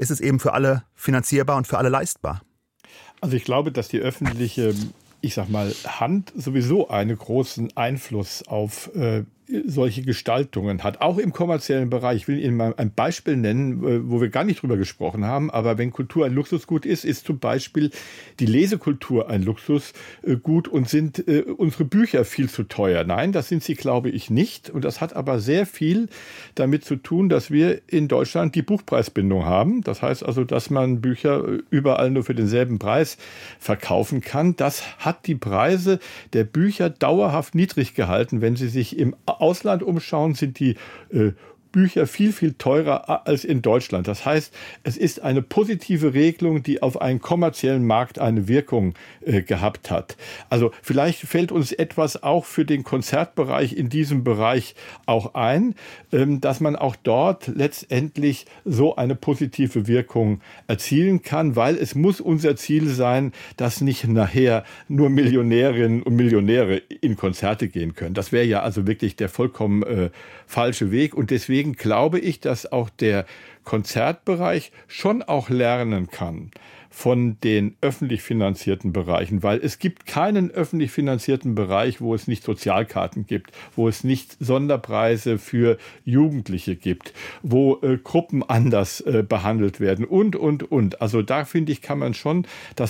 ist es eben für alle finanzierbar und für alle leistbar? Also ich glaube, dass die öffentliche, Hand sowieso einen großen Einfluss auf solche Gestaltungen hat, auch im kommerziellen Bereich. Ich will Ihnen mal ein Beispiel nennen, wo wir gar nicht drüber gesprochen haben, aber wenn Kultur ein Luxusgut ist, ist zum Beispiel die Lesekultur ein Luxusgut und sind unsere Bücher viel zu teuer. Nein, das sind sie, glaube ich, nicht. Und das hat aber sehr viel damit zu tun, dass wir in Deutschland die Buchpreisbindung haben. Das heißt also, dass man Bücher überall nur für denselben Preis verkaufen kann. Das hat die Preise der Bücher dauerhaft niedrig gehalten. Wenn Sie sich im Ausland umschauen, sind die Bücher viel, viel teurer als in Deutschland. Das heißt, es ist eine positive Regelung, die auf einen kommerziellen Markt eine Wirkung gehabt hat. Also vielleicht fällt uns etwas auch für den Konzertbereich in diesem Bereich auch ein, dass man auch dort letztendlich so eine positive Wirkung erzielen kann, weil es muss unser Ziel sein, dass nicht nachher nur Millionärinnen und Millionäre in Konzerte gehen können. Das wäre ja also wirklich der vollkommen falsche Weg und deswegen glaube ich, dass auch der Konzertbereich schon auch lernen kann von den öffentlich finanzierten Bereichen, weil es gibt keinen öffentlich finanzierten Bereich, wo es nicht Sozialkarten gibt, wo es nicht Sonderpreise für Jugendliche gibt, wo Gruppen anders behandelt werden und. Also da finde ich, kann man schon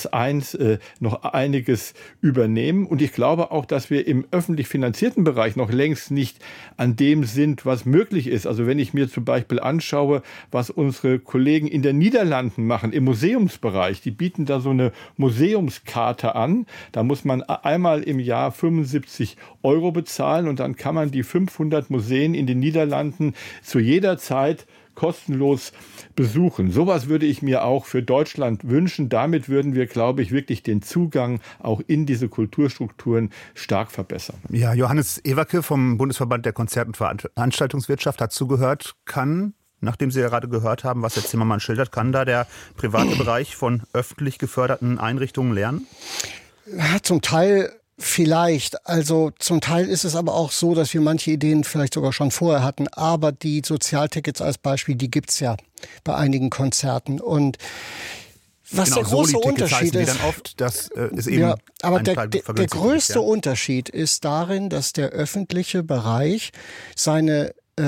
noch einiges übernehmen und ich glaube auch, dass wir im öffentlich finanzierten Bereich noch längst nicht an dem sind, was möglich ist. Also wenn ich mir zum Beispiel anschaue, was unsere Kollegen in den Niederlanden machen, im Museumsbereich, die bieten da so eine Museumskarte an. Da muss man einmal im Jahr 75 € bezahlen und dann kann man die 500 Museen in den Niederlanden zu jeder Zeit kostenlos besuchen. Sowas würde ich mir auch für Deutschland wünschen. Damit würden wir, glaube ich, wirklich den Zugang auch in diese Kulturstrukturen stark verbessern. Ja, Johannes Ewerke vom Bundesverband der Konzert- und Veranstaltungswirtschaft hat zugehört. Nachdem Sie ja gerade gehört haben, was Herr Zimmermann schildert, kann da der private Bereich von öffentlich geförderten Einrichtungen lernen? Ja, zum Teil vielleicht. Also zum Teil ist es aber auch so, dass wir manche Ideen vielleicht sogar schon vorher hatten. Aber die Sozialtickets als Beispiel, die gibt's ja bei einigen Konzerten. Und was der große Unterschied ist, dann oft, das ist eben aber der größte Unterschied ist darin, dass der öffentliche Bereich seine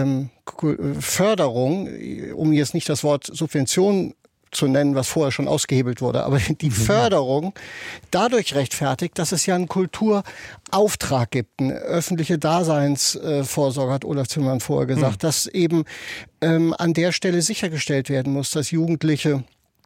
Förderung, um jetzt nicht das Wort Subvention zu nennen, was vorher schon ausgehebelt wurde, aber die Förderung dadurch rechtfertigt, dass es ja einen Kulturauftrag gibt, eine öffentliche Daseinsvorsorge, hat Olaf Zimmermann vorher gesagt, dass eben an der Stelle sichergestellt werden muss, dass Jugendliche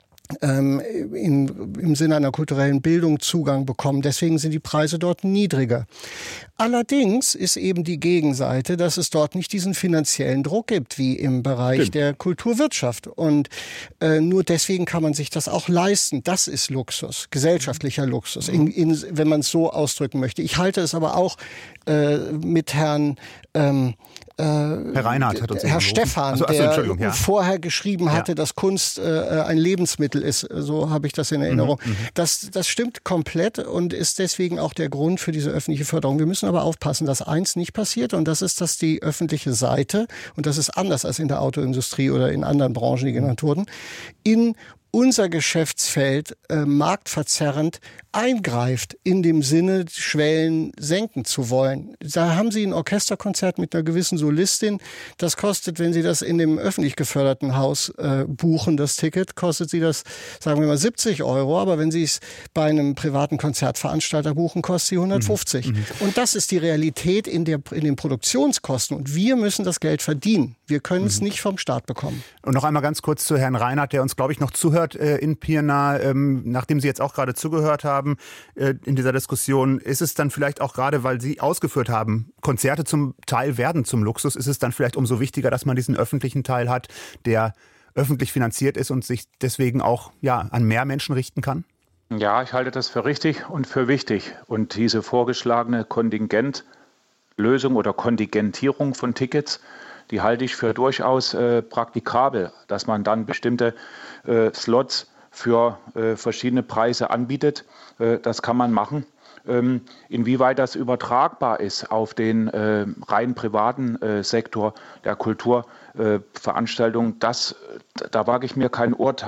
im Sinne einer kulturellen Bildung Zugang bekommen. Deswegen sind die Preise dort niedriger. Allerdings ist eben die Gegenseite, dass es dort nicht diesen finanziellen Druck gibt, wie im Bereich der Kulturwirtschaft. Und nur deswegen kann man sich das auch leisten. Das ist Luxus, gesellschaftlicher Luxus, wenn man es so ausdrücken möchte. Ich halte es aber auch mit Herrn Herr Reinhardt hat uns Herr Stephan, der vorher geschrieben hatte, dass Kunst ein Lebensmittel ist. So habe ich das in Erinnerung. Das stimmt komplett und ist deswegen auch der Grund für diese öffentliche Förderung. Wir müssen aber aufpassen, dass eins nicht passiert und das ist, dass die öffentliche Seite, und das ist anders als in der Autoindustrie oder in anderen Branchen, die genannt wurden, in unser Geschäftsfeld marktverzerrend eingreift, in dem Sinne, Schwellen senken zu wollen. Da haben Sie ein Orchesterkonzert mit einer gewissen Solistin. Das kostet, wenn Sie das in dem öffentlich geförderten Haus buchen, das Ticket, kostet Sie das, sagen wir mal, 70 €. Aber wenn Sie es bei einem privaten Konzertveranstalter buchen, kostet Sie 150. Und das ist die Realität in den Produktionskosten. Und wir müssen das Geld verdienen. Wir können es nicht vom Staat bekommen. Und noch einmal ganz kurz zu Herrn Reinhardt, der uns, glaube ich, noch zuhört in Pirna. Nachdem Sie jetzt auch gerade zugehört haben in dieser Diskussion, ist es dann vielleicht auch gerade, weil Sie ausgeführt haben, Konzerte zum Teil werden zum Luxus, ist es dann vielleicht umso wichtiger, dass man diesen öffentlichen Teil hat, der öffentlich finanziert ist und sich deswegen auch an mehr Menschen richten kann? Ja, ich halte das für richtig und für wichtig. Und diese vorgeschlagene Kontingentlösung oder Kontingentierung von Tickets, die halte ich für durchaus praktikabel, dass man dann bestimmte Slots für verschiedene Preise anbietet. Das kann man machen. Inwieweit das übertragbar ist auf den rein privaten Sektor der Kulturveranstaltung, da wage ich mir kein Urteil.